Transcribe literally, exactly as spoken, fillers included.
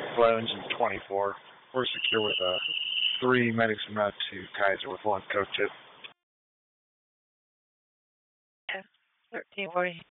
Flow engine twenty-four. We're secure with uh, three medics from out to Kaiser with one coach tip. thirteen forty.